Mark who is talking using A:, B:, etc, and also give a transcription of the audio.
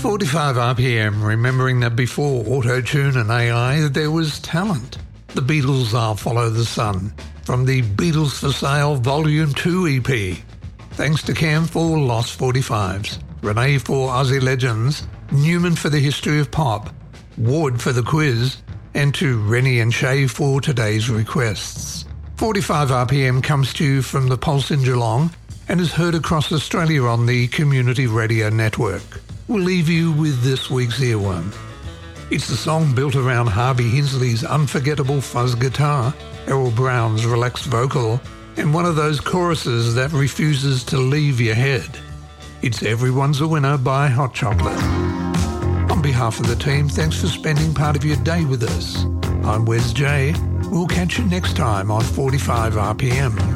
A: 45 RPM, remembering that before auto-tune and AI, there was talent. The Beatles' I'll Follow the Sun, from the Beatles for Sale Volume 2 EP. Thanks to Cam for Lost 45s, Renee for Aussie Legends, Newman for the History of Pop, Ward for the Quiz, and to Rennie and Shay for today's requests. 45 RPM comes to you from the Pulse in Geelong and is heard across Australia on the Community Radio Network. We'll leave you with this week's earworm. It's the song built around Harvey Hinsley's unforgettable fuzz guitar, Errol Brown's relaxed vocal, and one of those choruses that refuses to leave your head. It's Everyone's a Winner by Hot Chocolate. On behalf of the team, thanks for spending part of your day with us. I'm Wes J. We'll catch you next time on 45 RPM.